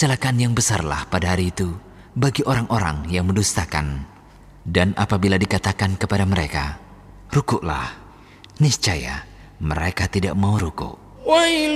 kecelakaan yang besarlah pada hari itu bagi orang-orang yang mendustakan. Dan apabila dikatakan kepada mereka, rukuklah, niscaya mereka tidak mau rukuk.